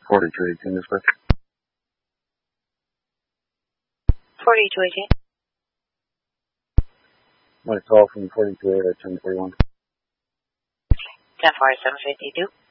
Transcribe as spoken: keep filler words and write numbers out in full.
forty-two eighteen, dispatch. forty-two eighteen. My call from forty-two eight at ten forty-one. ten forty-seven fifty-two.